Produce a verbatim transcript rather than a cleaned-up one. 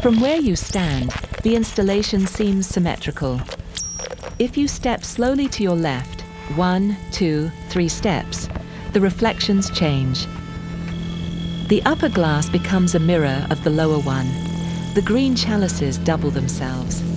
From where you stand, the installation seems symmetrical. If you step slowly to your left, one, two, three steps, the reflections change. The upper glass becomes a mirror of the lower one. The green chalices double themselves.